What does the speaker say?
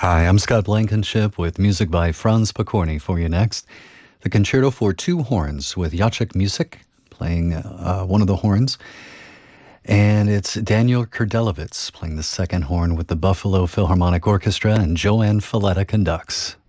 Hi, I'm Scott Blankenship with music by Franz Pokorny for you next. The Concerto for Two Horns with Jacek Music playing one of the horns. And it's Daniel Kurdelowitz playing the second horn with the Buffalo Philharmonic Orchestra, and Joanne Falletta conducts.